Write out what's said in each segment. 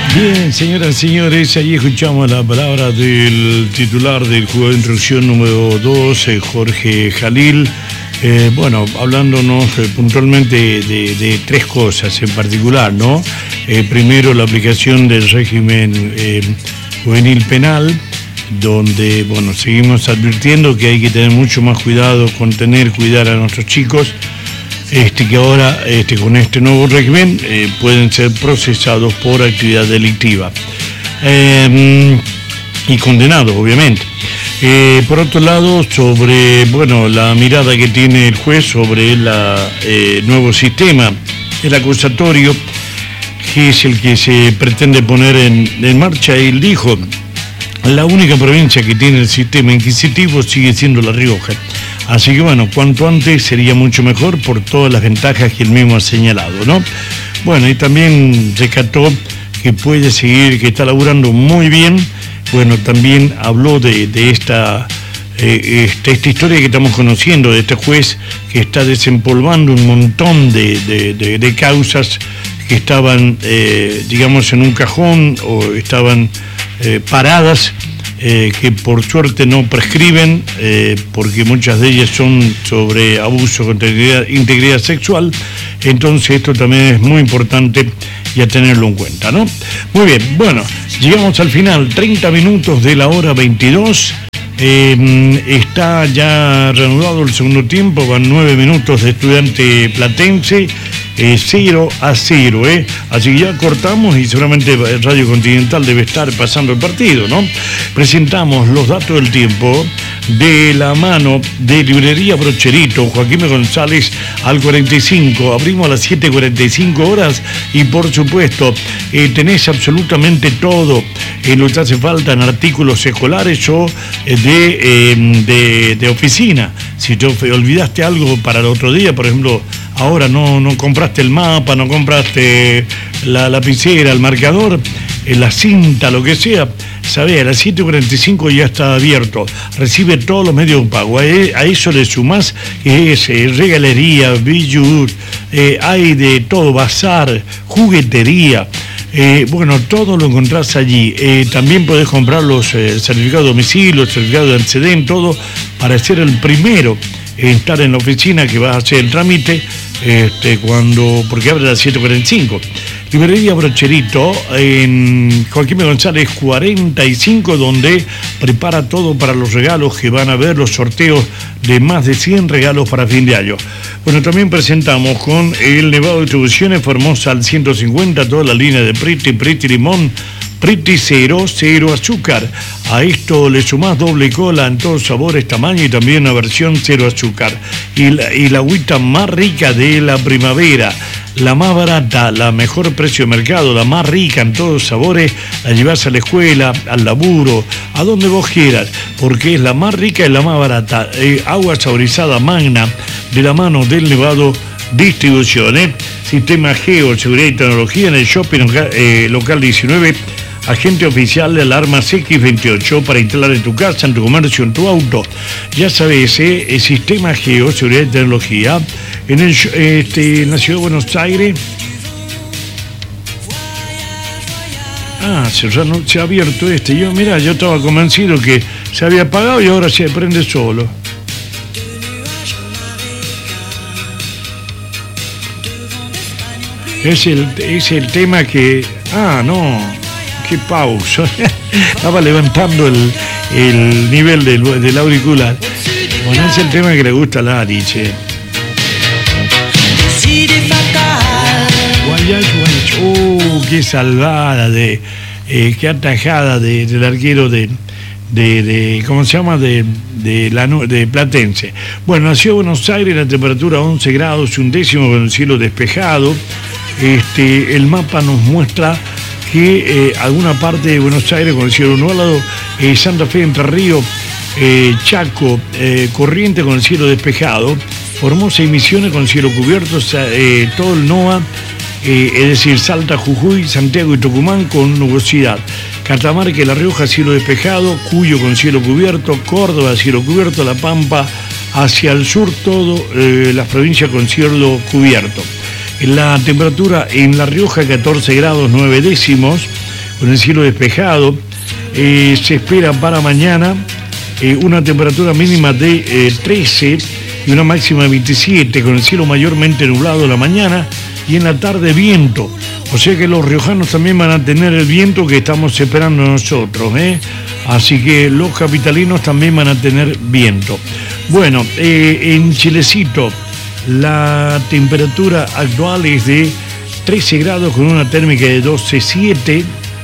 Bien, señoras y señores, ahí escuchamos la palabra del titular del juego de introducción número 2, Jorge Jalil. Bueno, hablándonos puntualmente de tres cosas en particular, ¿no? Primero, la aplicación del régimen juvenil penal, donde, bueno, seguimos advirtiendo que hay que tener mucho más cuidado con cuidar a nuestros chicos, que ahora con este nuevo régimen pueden ser procesados por actividad delictiva y condenados, obviamente. Por otro lado, sobre la mirada que tiene el juez sobre el nuevo sistema, el acusatorio, que es el que se pretende poner en marcha, él dijo: la única provincia que tiene el sistema inquisitivo sigue siendo La Rioja. Así que cuanto antes sería mucho mejor por todas las ventajas que él mismo ha señalado, ¿no? Bueno, y también rescató que puede seguir, que está laburando muy bien. Bueno, también habló de esta historia que estamos conociendo, de este juez que está desempolvando un montón de causas que estaban, digamos, en un cajón o estaban paradas, que por suerte no prescriben, porque muchas de ellas son sobre abuso contra integridad sexual. Entonces esto también es muy importante y a tenerlo en cuenta, ¿no? Muy bien, bueno, llegamos al final, 30 minutos de la hora 22. Está ya reanudado el segundo tiempo, van 9 minutos de Estudiante Platense, 0-0, así que ya cortamos y seguramente Radio Continental debe estar pasando el partido, ¿no? Presentamos los datos del tiempo de la mano de Librería Brocherito, Joaquín González al 45, abrimos a las 7:45 horas y por supuesto tenés absolutamente todo lo que hace falta en artículos escolares o de oficina. Si te olvidaste algo para el otro día, por ejemplo, ahora no compraste el mapa, no compraste la lapicera, el marcador, la cinta, lo que sea, sabés, a las 7:45 ya está abierto, recibe todos los medios de pago. A eso le sumás regalería, bijoux, hay de todo, bazar, juguetería. Todo lo encontrás allí. También podés comprar los certificados de domicilio, certificados de antecedentes, todo para ser el primero en estar en la oficina que vas a hacer el trámite, porque abre a las 7:45. Librería Brocherito en Joaquín González 45, donde prepara todo para los regalos que van a ver, los sorteos de más de 100 regalos para fin de año. Bueno, también presentamos con el Nevado de Distribuciones Formosa al 150, toda la línea de Priti Limón, Priti cero azúcar. A esto le sumás doble cola en todos sabores, tamaño y también una versión cero azúcar. Y la agüita más rica de la primavera, la más barata, la mejor precio de mercado, la más rica en todos sabores, la llevás a la escuela, al laburo, a donde vos quieras, porque es la más rica y la más barata. Agua saborizada Magna, de la mano del Nevado Distribuciones. Sistema Geo, Seguridad y Tecnología en el shopping local 19. Agente oficial de alarmas X28 para instalar en tu casa, en tu comercio, en tu auto. Ya sabes, el Sistema Geo, Seguridad y Tecnología, en la ciudad de Buenos Aires. Se ha abierto yo estaba convencido que se había apagado y ahora se prende solo. Es el tema que... qué pausa. Estaba levantando el nivel del auricular. Bueno, es el tema que le gusta a Lali, che. Qué salvada qué atajada del arquero de ¿cómo se llama? De Platense. Bueno, nació Buenos Aires, la temperatura 11 grados, 1/10 con el cielo despejado. El mapa nos muestra que alguna parte de Buenos Aires con el cielo nublado, Santa Fe, Entre Ríos, Chaco, Corrientes con el cielo despejado, Formosa y Misiones con cielo cubierto, todo el NOA, es decir, Salta, Jujuy, Santiago y Tucumán con nubosidad. Catamarca y La Rioja, cielo despejado, Cuyo con cielo cubierto, Córdoba, cielo cubierto, La Pampa, hacia el sur todo, las provincias con cielo cubierto. La temperatura en La Rioja 14 grados 9 décimos, con el cielo despejado. Se espera para mañana una temperatura mínima de 13 y una máxima de 27, con el cielo mayormente nublado en la mañana y en la tarde viento. O sea que los riojanos también van a tener el viento que estamos esperando nosotros, Así que los capitalinos también van a tener viento. Bueno, en Chilecito la temperatura actual es de 13 grados con una térmica de 12,7.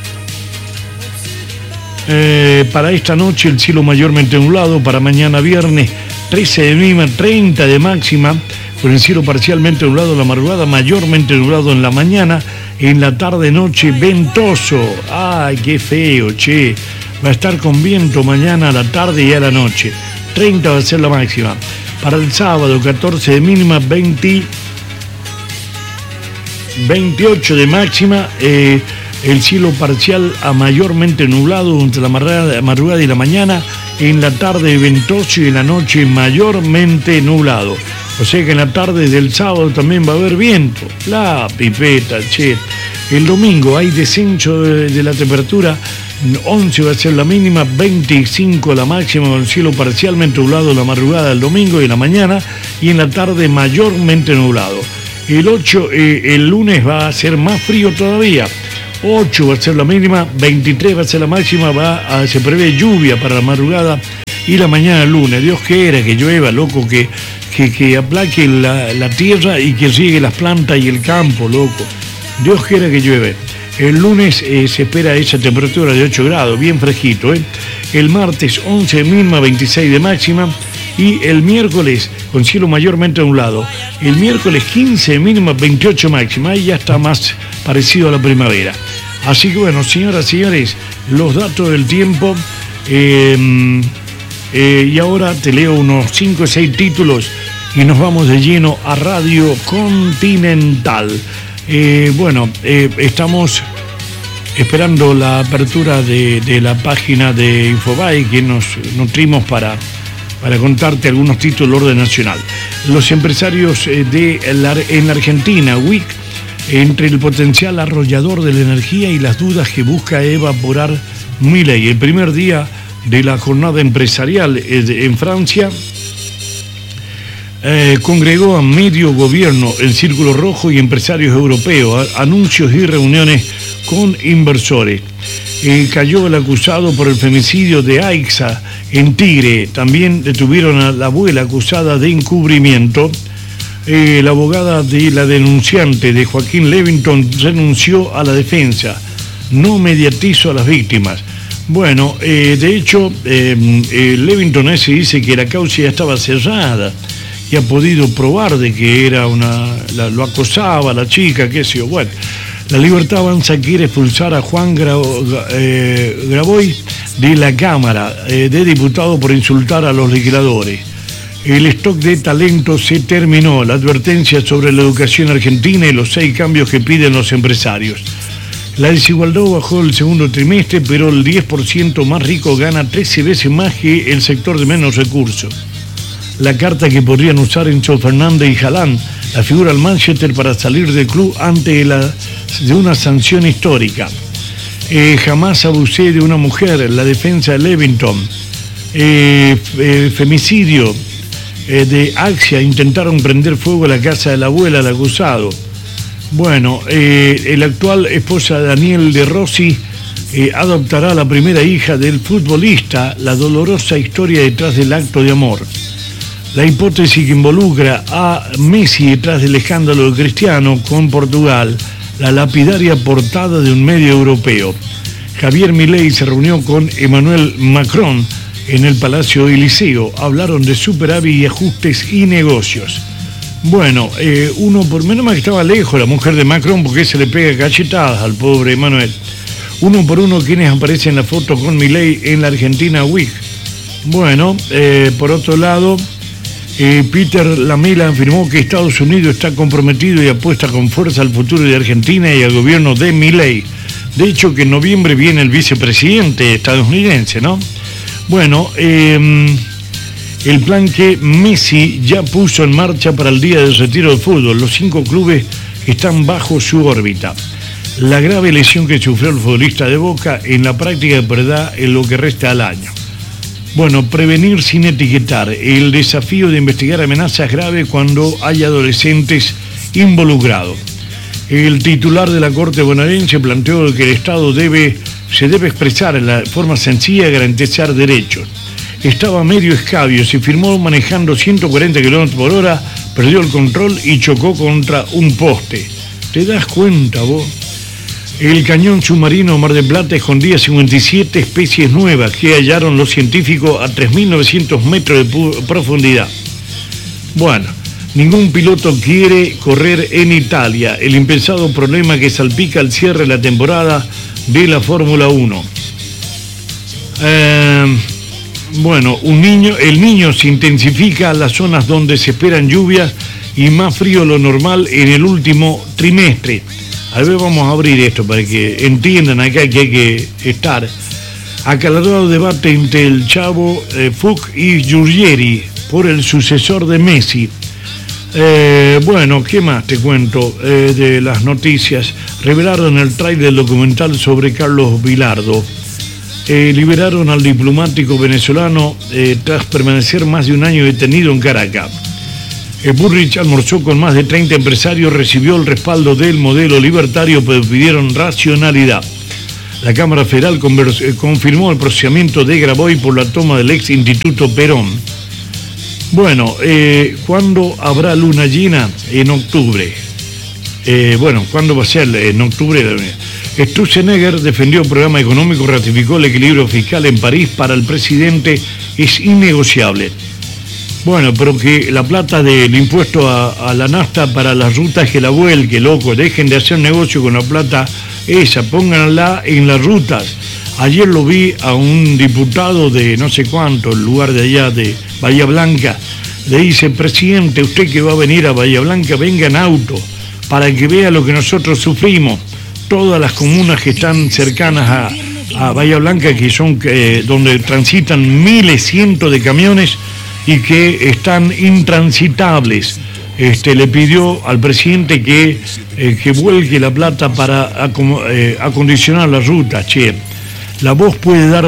Para esta noche el cielo mayormente nublado, para mañana viernes 13 de mínima, 30 de máxima, con el cielo parcialmente nublado en la madrugada, mayormente nublado en la mañana, en la tarde-noche ventoso. ¡Ay, qué feo, che! Va a estar con viento mañana a la tarde y a la noche. 30 va a ser la máxima. Para el sábado, 14 de mínima, 28 de máxima, el cielo parcial a mayormente nublado entre la madrugada y la mañana, en la tarde ventoso y en la noche mayormente nublado. O sea que en la tarde del sábado también va a haber viento. La pipeta, che. El domingo hay descenso de la temperatura, 11 va a ser la mínima, 25 la máxima, con el cielo parcialmente nublado en la madrugada del domingo y en la mañana, y en la tarde mayormente nublado. El lunes va a ser más frío todavía, 8 va a ser la mínima, 23 va a ser la máxima, se prevé lluvia para la madrugada y la mañana del lunes. Dios quiera que llueva, loco, que aplaque la tierra y que riegue las plantas y el campo, loco. Dios quiera que llueve. El lunes se espera esa temperatura de 8 grados, bien fresquito, El martes 11 de mínima, 26 de máxima. Y el miércoles con cielo mayormente nublado. El miércoles 15 de mínima, 28 máxima. Y ya está más parecido a la primavera. Así que bueno, señoras y señores, los datos del tiempo. Y ahora te leo unos 5 o 6 títulos y nos vamos de lleno a Radio Continental. Estamos esperando la apertura de la página de Infobae, que nos nutrimos para contarte algunos títulos del orden nacional. Los empresarios en la Argentina, WIC, entre el potencial arrollador de la energía y las dudas que busca evaporar Milei. El primer día de la jornada empresarial en Francia, congregó a medio gobierno, el Círculo Rojo y empresarios europeos, anuncios y reuniones con inversores. Cayó el acusado por el femicidio de Aixa en Tigre. También detuvieron a la abuela acusada de encubrimiento. La abogada de la denunciante de Joaquín Levington renunció a la defensa. No mediatizo a las víctimas. Bueno, de hecho, Levington ese dice que la causa ya estaba cerrada y ha podido probar de que era lo acosaba la chica, qué sé yo. Bueno, la Libertad Avanza quiere expulsar a Juan Graboy de la Cámara de Diputados por insultar a los legisladores. El stock de talento se terminó. La advertencia sobre la educación argentina y los 6 cambios que piden los empresarios. La desigualdad bajó el segundo trimestre, pero el 10% más rico gana 13 veces más que el sector de menos recursos. La carta que podrían usar Enzo Fernández y Haaland, la figura al Manchester para salir del club ante de una sanción histórica. Jamás abusé de una mujer, la defensa de Levington. Femicidio de Axia, intentaron prender fuego a la casa de la abuela del acusado. Bueno, el actual esposa de Daniel De Rossi adoptará a la primera hija del futbolista, la dolorosa historia detrás del acto de amor. La hipótesis que involucra a Messi detrás del escándalo de Cristiano con Portugal, la lapidaria portada de un medio europeo. Javier Milei se reunió con Emmanuel Macron en el Palacio Eliseo. Hablaron de superávit y ajustes y negocios. Bueno, uno por menos mal que estaba lejos la mujer de Macron porque se le pega cachetadas al pobre Emmanuel. Uno por uno quienes aparecen en la foto con Milei en la Argentina Week. Bueno, por otro lado, Peter Lamela afirmó que Estados Unidos está comprometido y apuesta con fuerza al futuro de Argentina y al gobierno de Milei. De hecho, que en noviembre viene el vicepresidente estadounidense, ¿no? Bueno, el plan que Messi ya puso en marcha para el día del retiro del fútbol. Los 5 clubes están bajo su órbita. la grave lesión que sufrió el futbolista de Boca en la práctica de verdad en lo que resta al año. Bueno, prevenir sin etiquetar, el desafío de investigar amenazas graves cuando hay adolescentes involucrados. El titular de la Corte bonaerense planteó que el Estado se debe expresar en la forma sencilla de garantizar derechos. Estaba medio escabio, se firmó manejando 140 km por hora, perdió el control y chocó contra un poste. ¿Te das cuenta vos? El cañón submarino Mar del Plata escondía 57 especies nuevas que hallaron los científicos a 3.900 metros de profundidad. Bueno, ningún piloto quiere correr en Italia, el impensado problema que salpica el cierre de la temporada de la Fórmula 1. Bueno, el niño se intensifica en las zonas donde se esperan lluvias y más frío de lo normal en el último trimestre. A ver, vamos a abrir esto para que entiendan acá que hay que estar. Acalorado debate entre el Chavo Fuc y Giugieri por el sucesor de Messi. Bueno, ¿qué más te cuento de las noticias? Revelaron el tráiler del documental sobre Carlos Bilardo. Liberaron al diplomático venezolano tras permanecer más de un año detenido en Caracas. Burrich almorzó con más de 30 empresarios, recibió el respaldo del modelo libertario, pero pidieron racionalidad. La Cámara Federal confirmó el procesamiento de Graboy por la toma del ex Instituto Perón. Bueno, ¿cuándo habrá luna llena? En octubre. ¿Cuándo va a ser? En octubre. Sturzenegger defendió el programa económico, ratificó el equilibrio fiscal en París para el presidente, es innegociable. Bueno, pero que la plata del impuesto a la nafta para las rutas que la vuelque, loco, dejen de hacer negocio con la plata esa, pónganla en las rutas. Ayer lo vi a un diputado de no sé cuánto, el lugar de allá de Bahía Blanca, le dice: presidente, usted que va a venir a Bahía Blanca, venga en auto, para que vea lo que nosotros sufrimos. Todas las comunas que están cercanas a Bahía Blanca, que son donde transitan miles, cientos de camiones y que están intransitables. Le pidió al presidente que vuelque la plata para acondicionar las rutas. La voz puede dar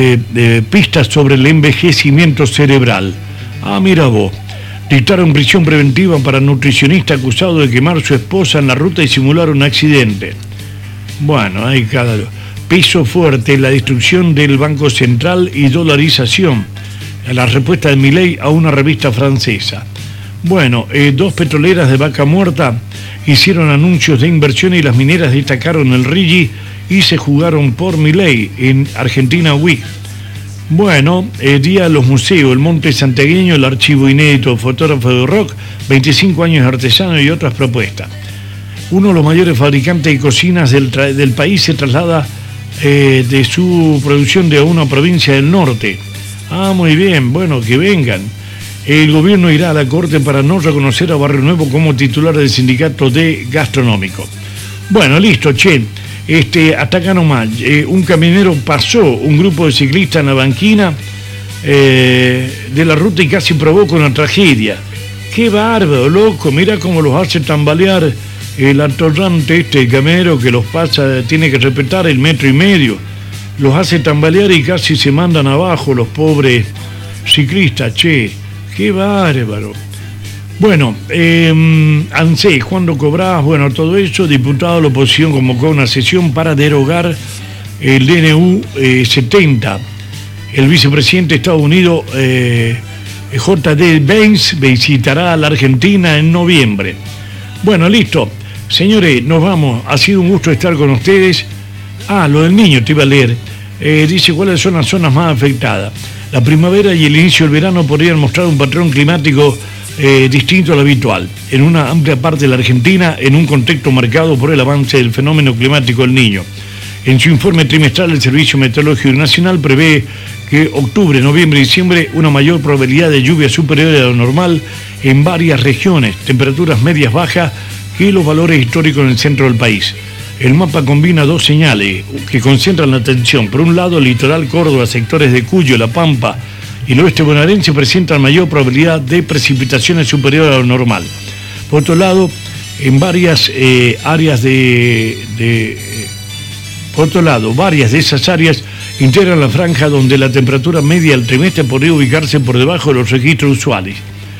pistas sobre el envejecimiento cerebral. Mira vos. Dictaron prisión preventiva para nutricionista acusado de quemar a su esposa en la ruta y simular un accidente. Bueno, hay cada peso fuerte, la destrucción del Banco Central y dolarización. La respuesta de Milei a una revista francesa. Bueno, dos petroleras de Vaca Muerta hicieron anuncios de inversión y las mineras destacaron el RIGI y se jugaron por Milei en Argentina Week. Bueno, Día de los Museos, el Monte Santiagueño, el archivo inédito, fotógrafo de rock, 25 años de artesano y otras propuestas. Uno de los mayores fabricantes de cocinas del país se traslada de su producción de una provincia del norte. Muy bien, bueno, que vengan. El gobierno irá a la Corte para no reconocer a Barrio Nuevo como titular del sindicato de gastronómico. Bueno, listo, hasta acá nomás. Un camionero pasó un grupo de ciclistas en la banquina de la ruta y casi provoca una tragedia. Qué bárbaro, loco, mira cómo los hace tambalear el atorrante el camionero que los pasa, tiene que respetar el 1,5 metros. Los hace tambalear y casi se mandan abajo los pobres ciclistas, qué bárbaro. Bueno, ANSES, ¿cuándo cobrás? Bueno, todo eso, diputado de la oposición convocó una sesión para derogar el DNU 70. El vicepresidente de Estados Unidos, J.D. Vance, visitará a la Argentina en noviembre. Bueno, listo. Señores, nos vamos. Ha sido un gusto estar con ustedes. Lo del niño te iba a leer. Dice cuáles son las zonas más afectadas. La primavera y el inicio del verano podrían mostrar un patrón climático distinto al habitual. En una amplia parte de la Argentina, en un contexto marcado por el avance del fenómeno climático del Niño. En su informe trimestral, el Servicio Meteorológico Nacional prevé que octubre, noviembre y diciembre una mayor probabilidad de lluvia superior a lo normal en varias regiones, temperaturas medias bajas y los valores históricos en el centro del país. El mapa combina dos señales que concentran la atención. Por un lado, el litoral Córdoba, sectores de Cuyo, La Pampa y el oeste bonaerense presentan mayor probabilidad de precipitaciones superior a lo normal. Por otro lado, en varias áreas por otro lado, varias de esas áreas integran la franja donde la temperatura media del trimestre podría ubicarse por debajo de los registros usuales.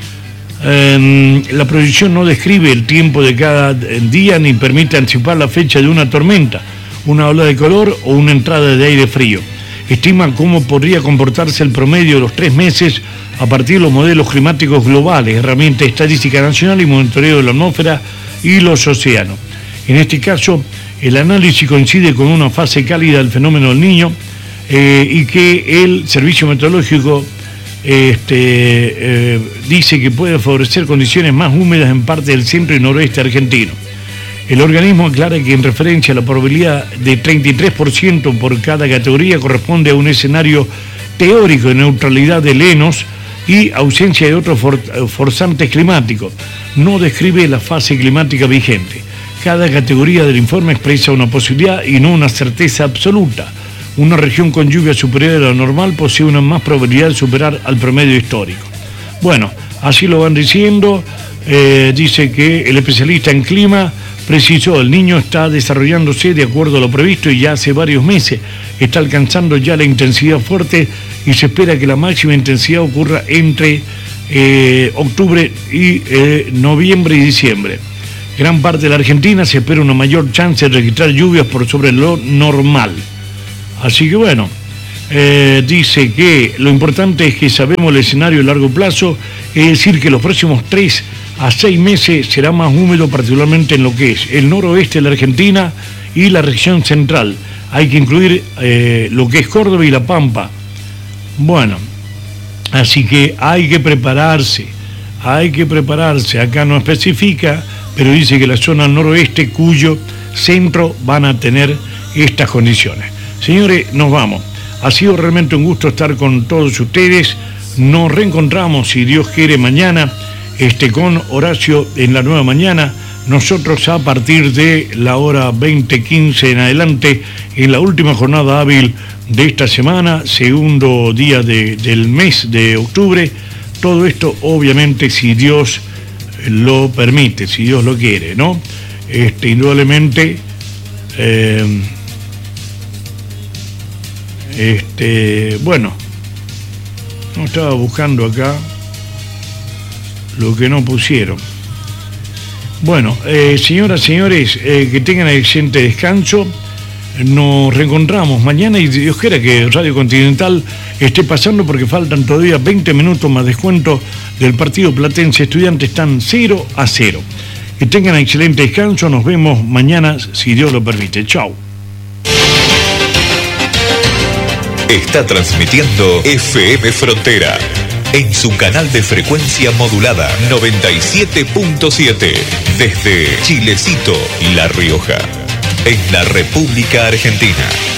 La proyección no describe el tiempo de cada día ni permite anticipar la fecha de una tormenta, una ola de calor o una entrada de aire frío. Estima cómo podría comportarse el promedio de los 3 meses a partir de los modelos climáticos globales, herramienta estadística nacional y monitoreo de la atmósfera y los océanos. En este caso, el análisis coincide con una fase cálida del fenómeno del Niño y que el Servicio Meteorológico dice que puede favorecer condiciones más húmedas en parte del centro y noroeste argentino. El organismo aclara que en referencia a la probabilidad de 33% por cada categoría corresponde a un escenario teórico de neutralidad de Lenos y ausencia de otros forzantes climáticos. No describe la fase climática vigente. Cada categoría del informe expresa una posibilidad y no una certeza absoluta. Una región con lluvia superior a lo normal posee una más probabilidad de superar al promedio histórico. Bueno, así lo van diciendo. Dice que el especialista en clima precisó, el Niño está desarrollándose de acuerdo a lo previsto y ya hace varios meses está alcanzando ya la intensidad fuerte y se espera que la máxima intensidad ocurra entre octubre y noviembre y diciembre. Gran parte de la Argentina se espera una mayor chance de registrar lluvias por sobre lo normal. Así que bueno, dice que lo importante es que sabemos el escenario a largo plazo, es decir, que los próximos 3 a 6 meses será más húmedo, particularmente en lo que es el noroeste de la Argentina y la región central. Hay que incluir lo que es Córdoba y La Pampa. Bueno, así que hay que prepararse. Acá no especifica, pero dice que la zona noroeste, cuyo centro van a tener estas condiciones. Señores, nos vamos. Ha sido realmente un gusto estar con todos ustedes. Nos reencontramos, si Dios quiere, mañana con Horacio en la nueva mañana. Nosotros a partir de la hora 20:15 en adelante, en la última jornada hábil de esta semana, segundo día del mes de octubre. Todo esto, obviamente, si Dios lo permite, si Dios lo quiere, ¿no? Indudablemente, bueno, no estaba buscando acá lo que no pusieron. Bueno, señoras, señores, que tengan excelente descanso. Nos reencontramos mañana y Dios quiera que Radio Continental esté pasando, porque faltan todavía 20 minutos más descuento del partido Platense Estudiantes. Están 0-0. Que tengan excelente descanso. Nos vemos mañana, si Dios lo permite. Chau. Está transmitiendo FM Frontera en su canal de frecuencia modulada 97.7 desde Chilecito, La Rioja, en la República Argentina.